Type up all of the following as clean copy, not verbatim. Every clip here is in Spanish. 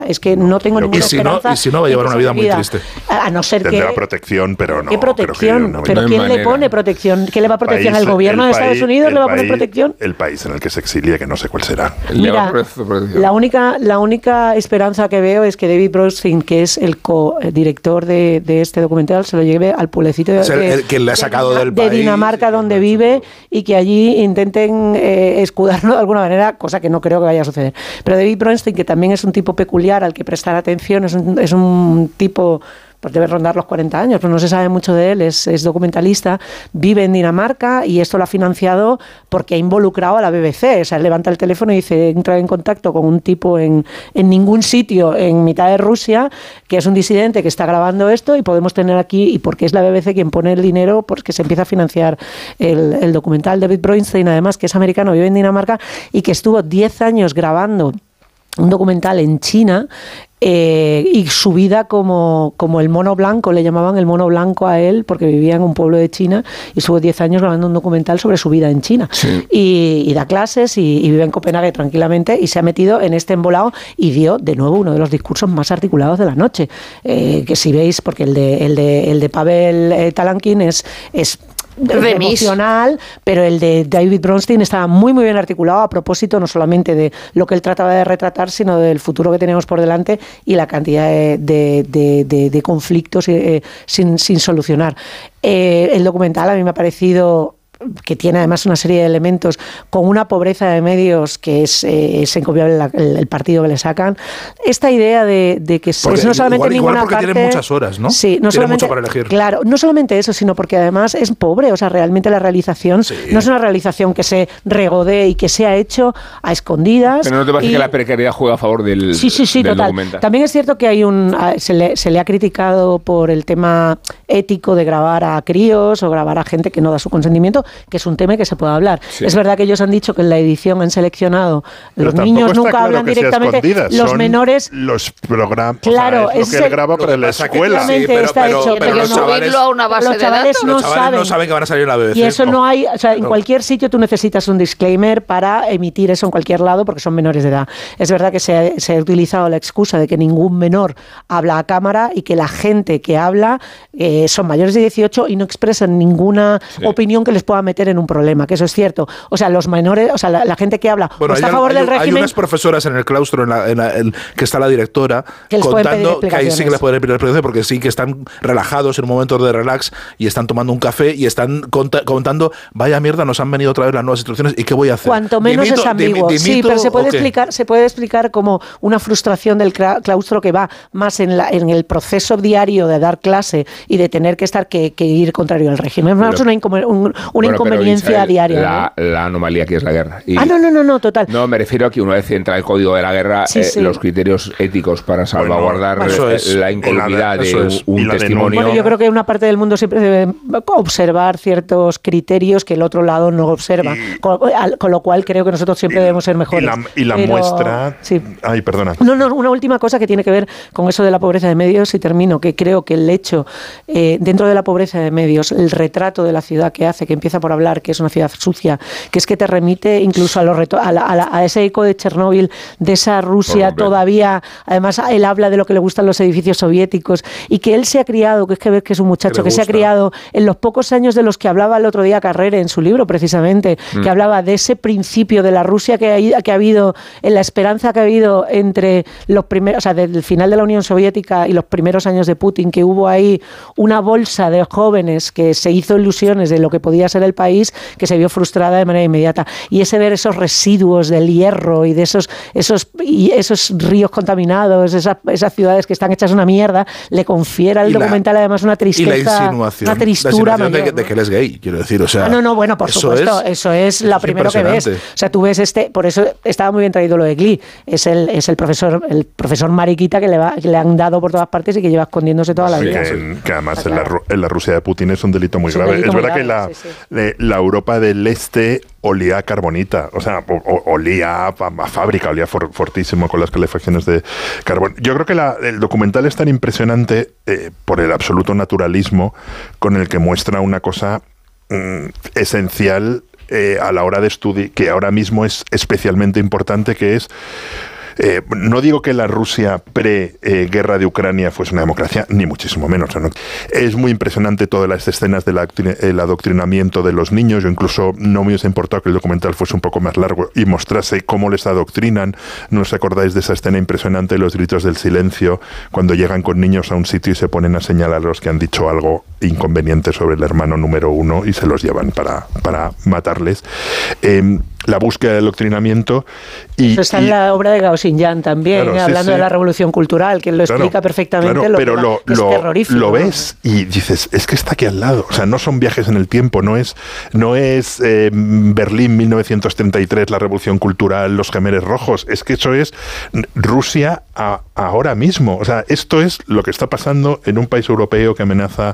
Es que no tengo ninguna esperanza. Y si no, va a llevar una vida muy triste. A no ser tendrá que... protección, pero no. ¿Qué protección? ¿Pero quién le pone protección? ¿Qué le va a protección? ¿El gobierno de Estados Unidos le va a poner protección? El país en el que se exilie, que no sé cuál será. Mira, la única esperanza que veo es que David Bronstein, que es el co-director de este documental, se lo lleve al pueblecito que le ha sacado del país, de Dinamarca, donde vive, y que allí intenten escudarlo de alguna manera, cosa que no creo que vaya a suceder. Pero David Bronstein, que también es un tipo peculiar al que prestar atención, es un tipo, pues debe rondar los 40 años, pero no se sabe mucho de él, es documentalista, vive en Dinamarca y esto lo ha financiado porque ha involucrado a la BBC. O sea, él levanta el teléfono y dice, entra en contacto con un tipo en ningún sitio en mitad de Rusia, que es un disidente que está grabando esto, y podemos tener aquí, y porque es la BBC quien pone el dinero, porque se empieza a financiar el documental. David Bronstein, además, que es americano, vive en Dinamarca y que estuvo 10 años grabando un documental en China, y su vida como el mono blanco, le llamaban el mono blanco a él porque vivía en un pueblo de China y estuvo 10 años grabando un documental sobre su vida en China. Sí. Y da clases y vive en Copenhague tranquilamente, y se ha metido en este embolado y dio de nuevo uno de los discursos más articulados de la noche, que si veis, porque el de Pavel Talankin es emocional, pero el de David Bronstein estaba muy muy bien articulado, a propósito no solamente de lo que él trataba de retratar, sino del futuro que tenemos por delante y la cantidad de conflictos sin solucionar. El documental a mí me ha parecido que tiene además una serie de elementos con una pobreza de medios que es encomiable el partido que le sacan. Esta idea de que es no solamente igual porque tiene muchas horas, ¿no? Sí, no tiene solamente, mucho para elegir. Claro, no solamente eso, sino porque además es pobre. O sea, realmente la realización no es una realización que se regodee y que se ha hecho a escondidas. Pero ¿no te parece que la precariedad juega a favor del total. documental? También es cierto que hay se le ha criticado por el tema ético de grabar a críos o grabar a gente que no da su consentimiento, que es un tema que se puede hablar. Sí. Es verdad que ellos han dicho que en la edición han seleccionado, los niños nunca hablan directamente, los menores... Los programas, claro, o sea, es lo que él graba para la escuela. Sí, pero los chavales, a una base los chavales de datos no saben que van a salir en la BBC. Y eso no hay, o sea, en cualquier sitio tú necesitas un disclaimer para emitir eso en cualquier lado porque son menores de edad. Es verdad que se ha utilizado la excusa de que ningún menor habla a cámara y que la gente que habla son mayores de 18 y no expresan ninguna opinión que les pueda meter en un problema, que eso es cierto. O sea, los menores, o sea, la gente que habla está a favor del régimen. Hay unas profesoras en el claustro que está la directora que contando que ahí sí que les pueden pedir explicaciones porque sí que están relajados en un momento de relax y están tomando un café y están contando, vaya mierda, nos han venido otra vez las nuevas instrucciones y qué voy a hacer. Cuanto menos es ambiguo. Sí, pero se puede explicar como una frustración del claustro que va más en el proceso diario de dar clase y de tener que ir contrario al régimen. Es una inconveniencia diaria. La anomalía que es la guerra. No, total. No, me refiero a que una vez entra el código de la guerra, los criterios éticos para salvaguardar la incolumidad de un testimonio. Bueno, yo creo que una parte del mundo siempre debe observar ciertos criterios que el otro lado no observa. Con lo cual creo que nosotros siempre debemos ser mejores. Y la muestra... Sí. Ay, perdona. No, una última cosa que tiene que ver con eso de la pobreza de medios, y termino, que creo que el hecho, dentro de la pobreza de medios, el retrato de la ciudad que hace, que empieza por hablar que es una ciudad sucia, que es que te remite incluso a ese eco de Chernóbil, de esa Rusia todavía. Además, él habla de lo que le gustan los edificios soviéticos y que él se ha criado, que es que ves que es un muchacho que se ha criado en los pocos años de los que hablaba el otro día Carrere en su libro, precisamente, que hablaba de ese principio de la Rusia que ha habido, en la esperanza que ha habido entre los primeros, o sea, del final de la Unión Soviética y los primeros años de Putin, que hubo ahí una bolsa de jóvenes que se hizo ilusiones de lo que podía ser el país, que se vio frustrada de manera inmediata. Y ese ver esos residuos del hierro y de esos ríos contaminados, esas ciudades que están hechas una mierda, le confiere al documental además una tristeza, y la insinuación, una tristura mayor, de que él es gay, quiero decir, o sea... bueno, por supuesto, eso es lo primero que ves. O sea, tú ves por eso estaba muy bien traído lo de Glee, es el profesor mariquita que le han dado por todas partes y que lleva escondiéndose toda la vida. Que además en la Rusia de Putin es un delito muy grave. Es verdad que la Europa del Este olía a carbonita, o sea, olía a fábrica, olía fortísimo con las calefacciones de carbón. Yo creo que el documental es tan impresionante por el absoluto naturalismo con el que muestra una cosa esencial a la hora de estudiar, que ahora mismo es especialmente importante, que es no digo que la Rusia pre-guerra de Ucrania fuese una democracia, ni muchísimo menos. O sea, no. Es muy impresionante todas las escenas del adoctrinamiento de los niños. Yo incluso no me hubiese importado que el documental fuese un poco más largo y mostrase cómo les adoctrinan. ¿No os acordáis de esa escena impresionante de los gritos del silencio cuando llegan con niños a un sitio y se ponen a señalar a los que han dicho algo inconveniente sobre el hermano número 1 y se los llevan para matarles? La búsqueda del adoctrinamiento. Eso está en la obra de Gao Xinjiang también, claro, hablando de la revolución cultural, que lo explica perfectamente. Claro, pero es terrorífico. Lo ves y dices, es que está aquí al lado. O sea, no son viajes en el tiempo, no es Berlín 1933, la revolución cultural, los Khmeres rojos. Es que eso es Rusia ahora mismo. O sea, esto es lo que está pasando en un país europeo que amenaza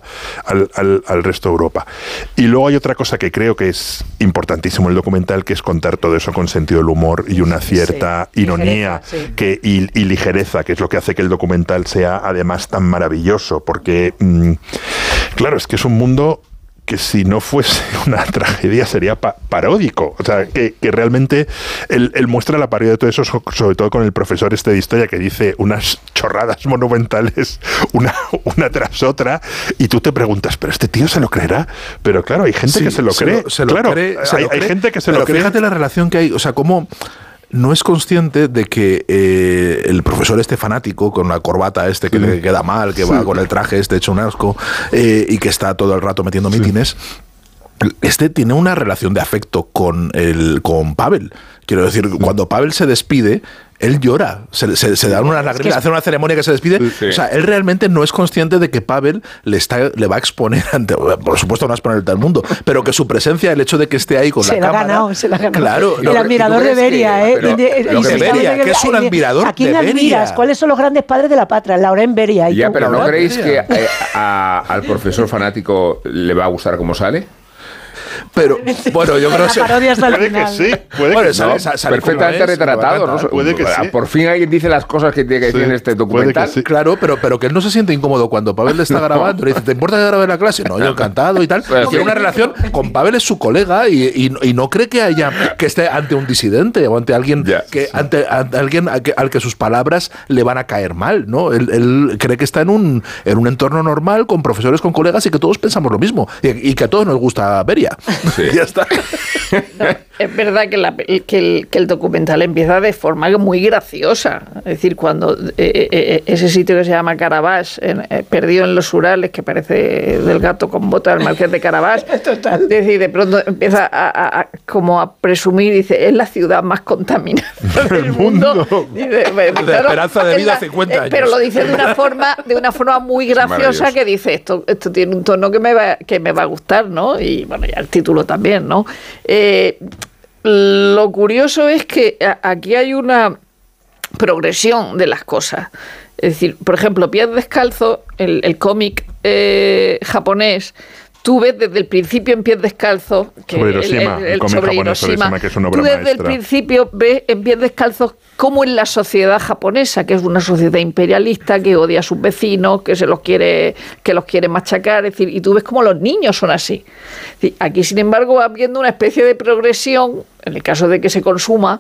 al resto de Europa. Y luego hay otra cosa que creo que es importantísimo en el documental, que es contar todo eso con sentido del humor y una cierta ironía y ligereza, que es lo que hace que el documental sea además tan maravilloso, porque claro, es que es un mundo que si no fuese una tragedia sería paródico. O sea, que realmente él muestra la parodia de todo eso, sobre todo con el profesor de historia, que dice unas chorradas monumentales una tras otra, y tú te preguntas, ¿pero este tío se lo creerá? Pero claro, hay gente que se lo cree. Hay gente que se lo cree. Pero fíjate la relación que hay, o sea, cómo no es consciente de que el profesor fanático con la corbata que le queda mal, que va con el traje hecho un asco, y que está todo el rato metiendo mítines, tiene una relación de afecto con Pavel. Quiero decir, cuando Pavel se despide, él llora, se dan unas lágrimas, hace una ceremonia que se despide. O sea, él realmente no es consciente de que Pavel le va a exponer ante, por supuesto no va a exponer ante el mundo, pero que su presencia, el hecho de que esté ahí con la cámara, se la ha ganado. Claro, el admirador de Beria, Beria, que es un admirador de Beria. ¿A quién admiras? ¿Cuáles son los grandes padres de la patria? Laurent Beria. Ya, pero ¿no creéis que al profesor fanático le va a gustar cómo sale? Pero, bueno, yo creo que sí. Sale perfectamente retratado, ¿no? Puede que sí. Por fin alguien dice las cosas que tiene que decir en este documental. Sí. Claro, pero que él no se siente incómodo cuando Pavel le está grabando. Le dice, ¿te importa que grabe en la clase? No, yo encantado y tal. Tiene una relación con Pavel, es su colega, y no cree que esté ante un disidente o ante alguien ante alguien al que sus palabras le van a caer mal, ¿no? Él cree que está en un entorno normal, con profesores, con colegas, y que todos pensamos lo mismo, y que a todos nos gusta Beria. Sí. Ya está. No, es verdad que el documental empieza de forma muy graciosa. Es decir, cuando ese sitio que se llama Karabaj, perdido en los Urales, que parece del gato con botas del marqués de Karabaj, es decir, de pronto empieza como a presumir, dice, es la ciudad más contaminada del mundo. Dice, claro, esperanza de vida 50 años. Pero lo dice de una forma muy graciosa, que dice, esto tiene un tono que me va a gustar, ¿no? Y bueno, ya el título también, ¿no? Lo curioso es que aquí hay una progresión de las cosas. Es decir, por ejemplo, Pies Descalzos, el cómic japonés, tú ves desde el principio en Pies Descalzos, que sobre Hiroshima, el cómic japonés sobre Hiroshima, que es una obra maestra. Tú desde el principio ves en Pies Descalzos cómo es la sociedad japonesa, que es una sociedad imperialista, que odia a sus vecinos, que los quiere machacar, es decir, y tú ves cómo los niños son así. Es decir, aquí, sin embargo, va habiendo una especie de progresión, en el caso de que se consume,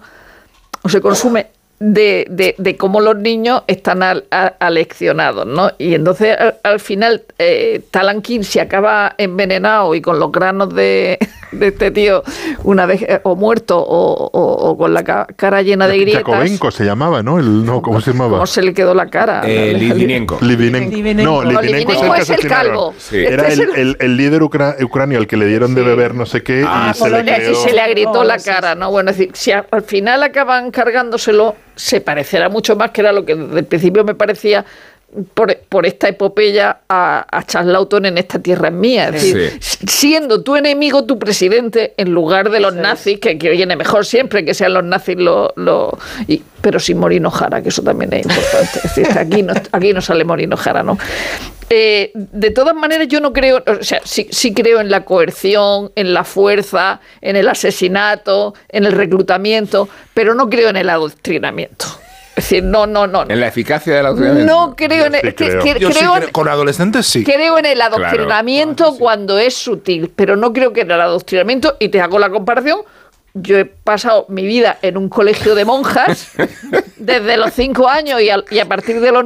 de cómo los niños están aleccionados, ¿no? Y entonces al final Talanquín se acaba envenenado y con los granos de este tío una vez o muerto o con la cara llena de grietas. Yakovenko se llamaba, ¿no? ¿Cómo se llamaba? ¿Cómo se le quedó la cara? Litvinenko. No, Litvinenko es el calvo. Sí. Era el líder ucranio al que le dieron de beber no sé qué y se le agrietó la cara, ¿no? Bueno, es decir, si al final acaban cargándoselo, se parecerá mucho más, que era lo que desde el principio me parecía, por esta epopeya a Charles Lawton en Esta tierra es mía. Es decir, siendo tu enemigo tu presidente, en lugar de los nazis, que viene mejor siempre que sean los nazis pero sin Morino Jara, que eso también es importante. Es decir, aquí no sale Morino Jara, ¿no? De todas maneras, yo no creo, o sea, sí creo en la coerción, en la fuerza, en el asesinato, en el reclutamiento, pero no creo en el adoctrinamiento. Es decir, no. ¿En la eficacia del adoctrinamiento? No creo en el... creo con adolescentes sí. Creo en el adoctrinamiento cuando es sutil, pero no creo que en el adoctrinamiento, y te hago la comparación yo he pasado mi vida en un colegio de monjas desde los 5 años y a partir de los